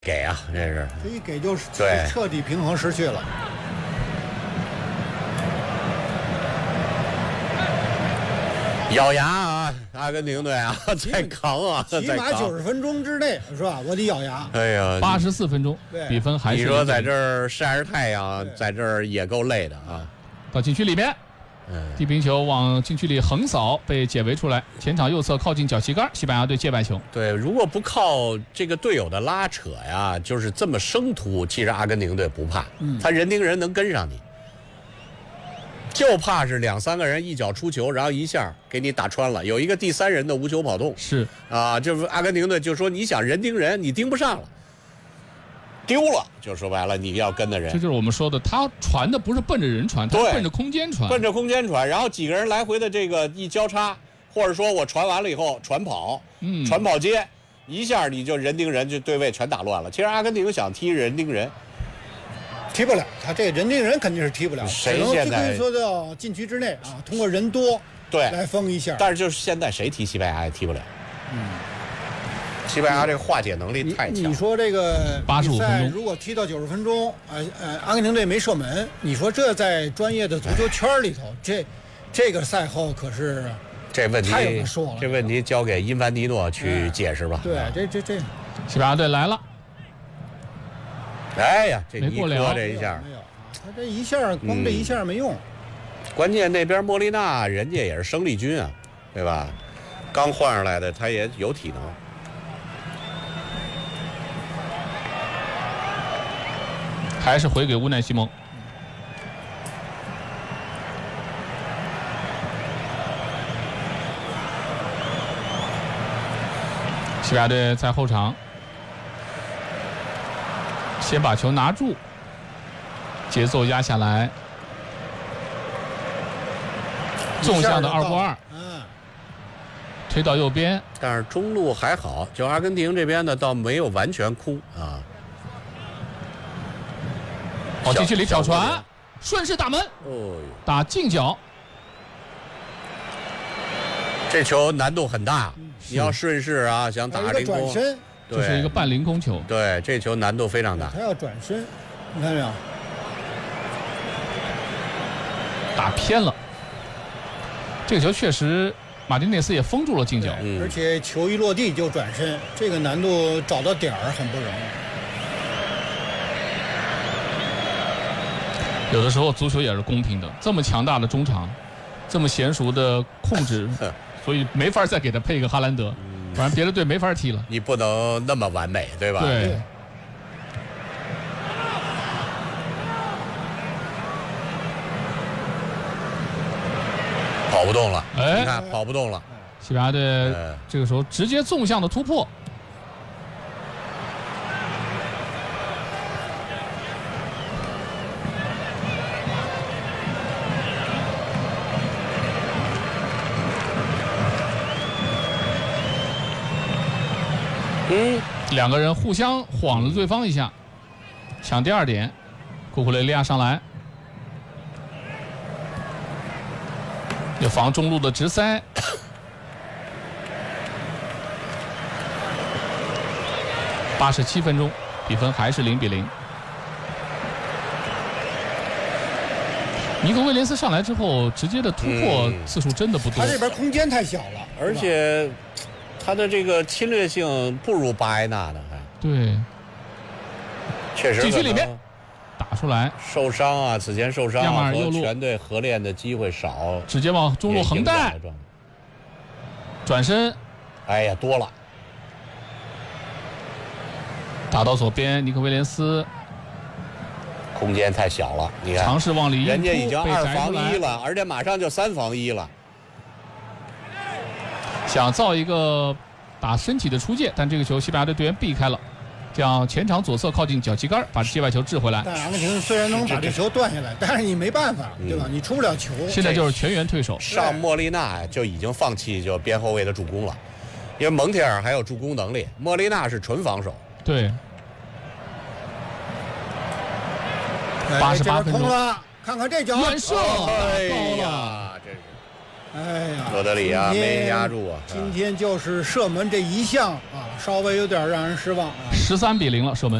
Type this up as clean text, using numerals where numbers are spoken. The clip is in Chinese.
给啊，这是这一给就是对彻底平衡失去了。 咬牙啊，阿根廷队啊，再扛啊， 起码90分钟之内是吧？我得咬牙。 哎呀 ，84分钟，比分还是你说在这儿晒着太阳，在这儿也够累的啊。 到禁区里面。地平球往禁区里横扫，被解围出来，前场右侧靠近脚旗杆，西班牙队界外球。 对，如果不靠这个队友的拉扯呀，就是这么生突，其实阿根廷队不怕，他人盯人能跟上你，就怕是2、3个人一脚出球，然后一下给你打穿了，有一个第3人的无球跑动。 是啊，就是阿根廷队就说你想人盯人，你盯不上了。丢了，就说白了，你要跟的人， 这就是我们说的，他传的不是奔着人传，他奔着空间传， 奔着空间传，然后几个人来回的这个一交叉，或者说我传完了以后传跑，传跑接，一下你就人盯人，就对位全打乱了。其实阿根廷想踢人盯人， 踢不了，他这人盯人肯定是踢不了， 谁现在说到禁区之内啊，通过人多对来封一下。 但是就是现在谁踢西班牙也踢不了。西班牙这个化解能力太强。 你说这个 85分钟， 如果踢到90分钟，阿根廷队没射门，你说这在专业的足球圈里头，这个赛后可是这问题太有的说了。 这问题交给因凡蒂诺去解释吧。 对，这西班牙队来了。 哎呀，这没过了， 这一下没有，他这一下光这一下没用。 关键那边莫利纳人家也是生力军啊，对吧？刚换上来的，他也有体能。 还是回给乌奈西蒙。西班牙队在后场，先把球拿住，节奏压下来，纵向的2过2，推到右边， 但是中路还好，就阿根廷这边呢，倒没有完全哭啊。 往禁区里挑传，顺势打门，打近角。 这球难度很大，你要顺势啊，想打凌空， 转身， 这是一个半凌空球。 对，这球难度非常大。 他要转身，你看没有？ 打偏了。这个球确实，马丁内斯也封住了近角， 而且球一落地就转身，这个难度找到点儿很不容易。 有的时候足球也是公平的，这么强大的中场，这么娴熟的控制，所以没法再给他配一个哈兰德，不然别的队没法踢了。 你不能那么完美，对吧？ 对。 跑不动了，你看跑不动了。 西班牙队这个时候直接纵向的突破。2个人互相晃了对方一下，抢第2点。库库雷利亚上来，要防中路的直塞。87分钟，比分还是0比0。尼克威廉斯上来之后，直接的突破次数真的不多。 他这边空间太小了， 而且他的这个侵略性不如巴埃纳的还。 对， 确实。 禁区里面打出来， 受伤啊，此前受伤啊， 和全队合练的机会少， 直接往中路横带，转身， 哎呀，多了， 打到左边，尼克威廉斯。 空间太小了，你看， 尝试往里， 人家已经2防1了，而且马上就3防1了。 想造一个打身体的出界，但这个球西班牙队队员避开了，这样前场左侧靠近脚旗杆，把界外球掷回来。 但阿根廷虽然能把这球断下来，但是你没办法，对吧？你出不了球。 现在就是全员退守。 上莫利纳就已经放弃就边后卫的助攻了，因为蒙铁尔还有助攻能力，莫利纳是纯防守。 对。88分钟了，看看这脚远射， 哎呀，这是哎呀， 罗德里啊，没压住啊。 今天就是射门这一项啊，稍微有点让人失望啊。 13-0了射门。